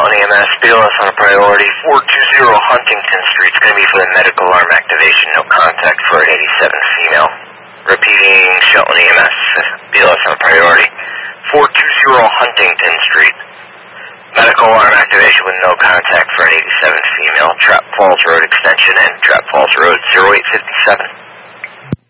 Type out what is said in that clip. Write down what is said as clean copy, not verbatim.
Shelton EMS, BLS on a priority, 420 Huntington Street. It's going to be for the medical alarm activation, no contact for an 87 female. Repeating, Shelton EMS, BLS on a priority, 420 Huntington Street. Medical alarm activation with no contact for an 87 female, Trap Falls Road extension and Trap Falls Road 0857.